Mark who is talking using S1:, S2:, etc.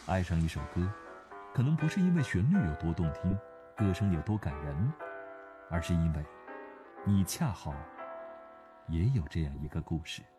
S1: 爱上一首歌，可能不是因为旋律有多动听，歌声有多感人，而是因为你恰好也有这样一个故事。